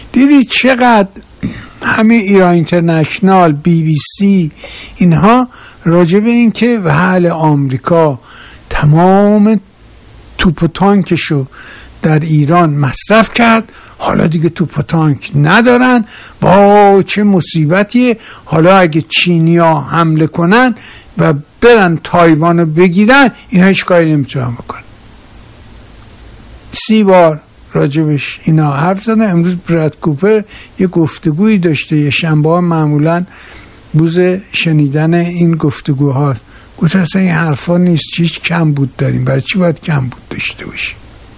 دیدی چقدر همه ایران اینترنشنال، BBC اینها راجع به این که وحل آمریکا تمام توپ و تانکشو در ایران مصرف کرد، حالا دیگه توپ و تانک ندارن، با چه مصیبتیه، حالا اگه چینیا حمله کنن و برن تایوانو بگیرن اینا هیچ کاری نمیتونن بکنن. 30 بار راجبش اینا حرف زدن. امروز براد کوپر یه گفتگویی داشته، یه شنبه ها معمولا بوز شنیدن این گفتگوهاست. گفت اصلا این حرفا نیست، هیچ کم بود داریم، برای چی باید کم بود داشته باشیم؟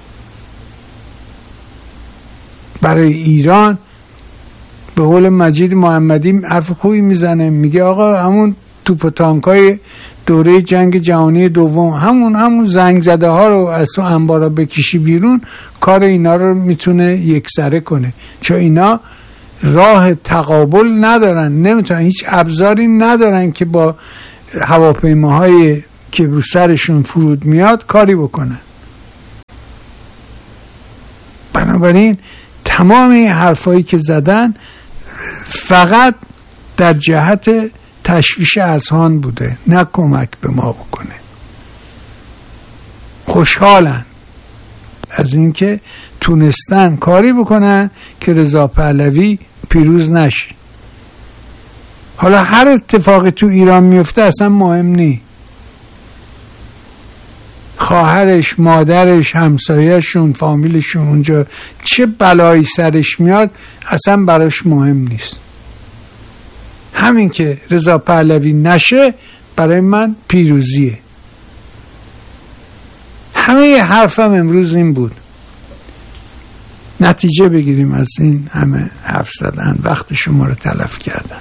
برای ایران به قول مجید محمدی حرف خوبی میزنه، میگه آقا همون توپ و تانکای دوره جنگ جهانی دوم، همون زنگ زده ها رو از تو انبارا بکشی بیرون، کار اینا رو میتونه یکسره کنه، چون اینا راه تقابل ندارن، نمیتونن، هیچ ابزاری ندارن که با هواپیماهای که رو سرشون فرود میاد کاری بکنن. بنابراین تمام این حرفایی که زدن فقط در جهت تشویش اذهان بوده، نه کمک به ما بکنه. خوشحالن از اینکه تونستن کاری بکنن که رضا پهلوی پیروز نشه. حالا هر اتفاقی تو ایران میفته اصلا مهم نی، خواهرش، مادرش، همسایه‌شون، فامیلشون اونجا چه بلایی سرش میاد اصلا براش مهم نیست. همین که رضا پهلوی نشه برای من پیروزیه. همه حرفم امروز این بود، نتیجه بگیریم از این همه حرف زدن، وقت شما رو تلف کردن.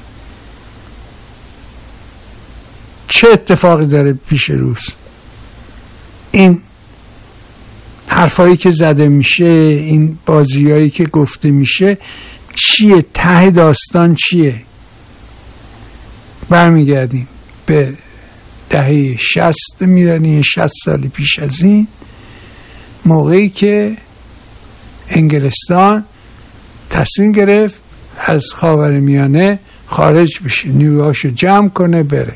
چه اتفاقی داره پیش روز؟ این حرفایی که زده میشه، این بازیایی که گفته میشه چیه؟ ته داستان چیه؟ برمیگردیم به دهه 60 میرانی 60 سال پیش از این، موقعی که انگلستان تصمیم گرفت از خاورمیانه خارج بشه، نیروهاشو جمع کنه بره.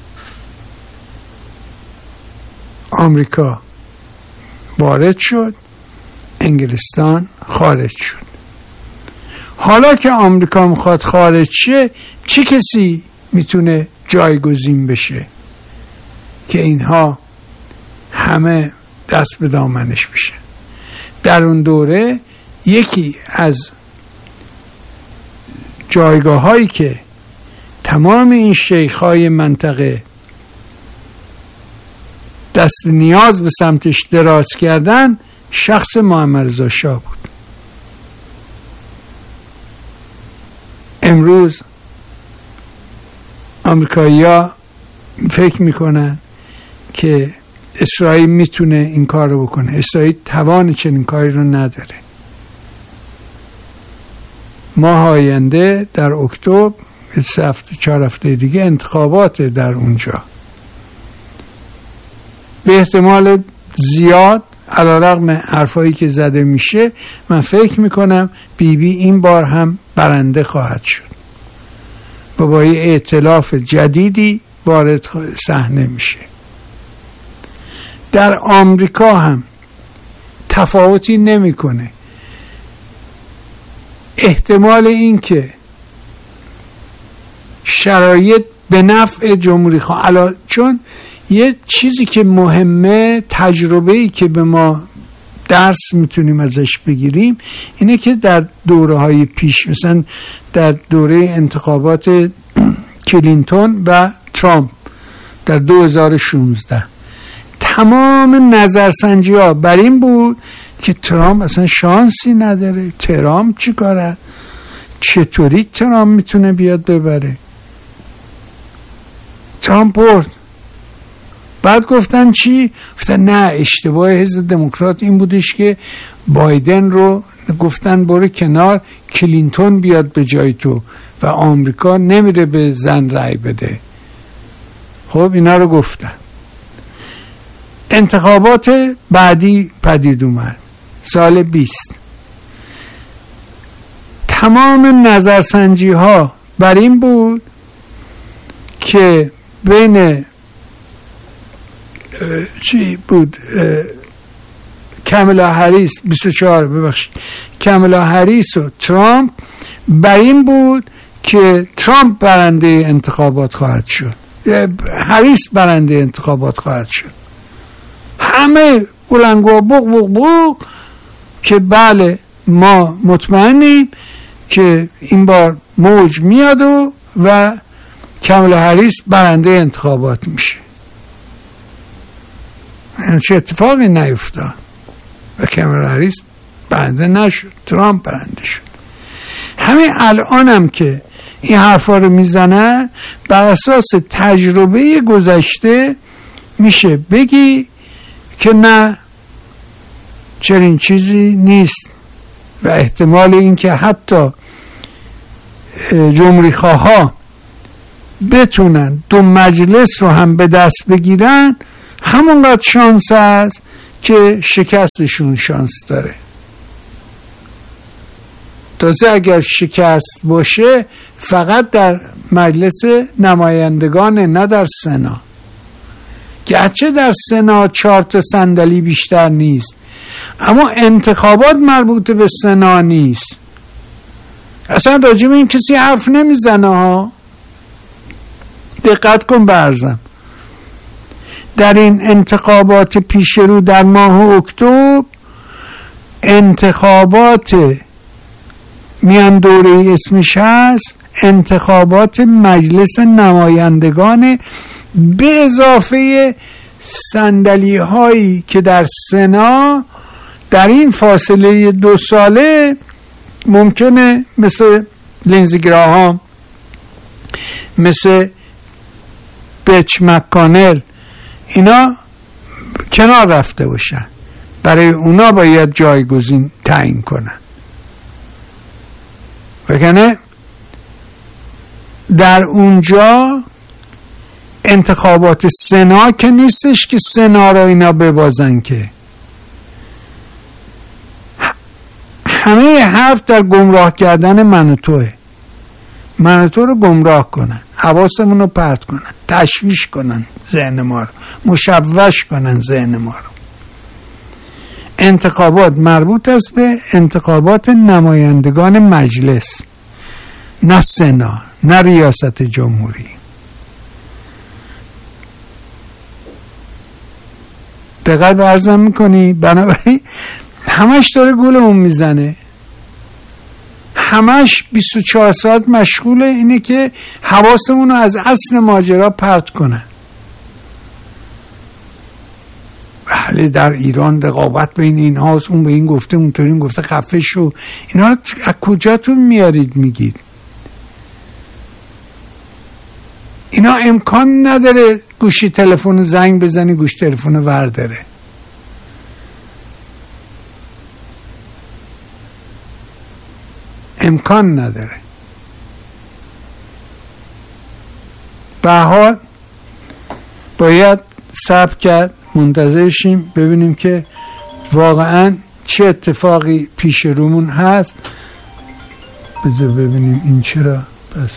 آمریکا وارد شد، انگلستان خارج شد. حالا که آمریکا میخواد خارج شه، چه کسی میتونه جایگزین بشه که اینها همه دست به دامنش بشه؟ در اون دوره یکی از جایگاه هایی که تمام این شیخ‌های منطقه دست نیاز به سمتش دراز کردن، شخص محمد رضا شاه بود. امروز آمریکایی‌ها فکر میکنن که اسرائیل میتونه این کار رو بکنه. اسرائیل توان چنین کاری رو نداره. ماه آینده در اکتبر 4 هفته دیگه انتخابات در اونجا. به احتمال زیاد علیرغم حرفایی که زده میشه، من فکر میکنم بیبی این بار هم برنده خواهد شد و با یه ائتلاف جدیدی وارد صحنه میشه. در آمریکا هم تفاوتی نمیکنه. احتمال این که شرایط به نفع جمهوری خواه، چون یه چیزی که مهمه، تجربه‌ای که به ما درس میتونیم ازش بگیریم اینه که در دوره‌های پیش، مثلا در دوره انتخابات کلینتون و ترامپ در 2016 تمام نظرسنجی‌ها بر این بود که ترامپ اصلا شانسی نداره. ترامپ چی کاره؟ چطوری ترامپ میتونه بیاد ببره؟ ترامپ برد. بعد گفتن چی؟ گفتن نه، اشتباه حزب دموکرات این بودش که بایدن رو گفتن برو کنار، کلینتون بیاد به جای تو و آمریکا نمیره به زن رای بده. خب اینا رو گفتن. انتخابات بعدی پدید اومد سال 20. تمام نظرسنجی ها بر این بود که بین چی بود کامالا هریس 24 ببخشید کامالا هریس و ترامپ بر این بود که ترامپ برنده انتخابات خواهد شد، هریس برنده انتخابات خواهد شد. همه بلنگو بوق که بله ما مطمئنیم که این بار موج میاد و کامالا هریس برنده انتخابات میشه. چه اتفاقی نیفتاد و کامالا هریس برنده نشد، ترامپ برنده شد. همین الان هم که این حرفا رو میزنن بر اساس تجربه گذشته میشه بگی که نه چنین چیزی نیست و احتمال این که حتی جمهوری خواها بتونن 2 مجلس رو هم به دست بگیرن همونقدر شانس هست که شکستشون شانس داره. تازه اگر شکست باشه فقط در مجلس نمایندگان نه در سنا، گرچه در سنا 4 تا صندلی بیشتر نیست اما انتخابات مربوط به سنا نیست. اصلا راجع به این کسی حرف نمیزنه ها. دقت کن برزم در این انتخابات پیش رو در ماه اکتبر انتخابات میان دوره اسمش هست انتخابات مجلس نمایندگان به اضافه صندلی هایی که در سنا در این فاصله 2 ساله ممکنه مثل لینزی گراهام، مثل بچ مکانل اینا کنار رفته باشن. برای اونا باید جایگزین تعیین کنن. وگرنه در اونجا انتخابات سنا که نیستش که سنا را اینا ببازن، که همه حرف در گمراه کردن من و توه. من و تو رو گمراه کنن، حواسمون رو پرت کنن، تشویش کنن ذهن ما رو، مشوش کنن ذهن ما رو. انتخابات مربوط است به انتخابات نمایندگان مجلس، نه سنا، نه ریاست جمهوری. دقیق برزم میکنی؟ بنابراین همش داره گولمون میزنه، همش 24 ساعت مشغوله اینه که حواسمون رو از اصل ماجرا پرت کنه. بله در ایران رقابت بین این هاست، اون به این گفته اونطوری این گفته، خفه شو. اینا رو از کجاتون میارید میگید؟ اینا امکان نداره گوشی تلفن زنگ بزنی گوش تلفن ورداره. امکان نداره. به هر حال باید صبر کرد، منتظر شیم ببینیم که واقعا چه اتفاقی پیش رومون هست. بذار ببینیم این چرا پس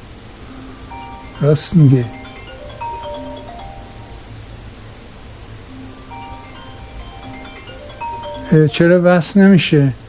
راست میگه. چرا بس نمیشه؟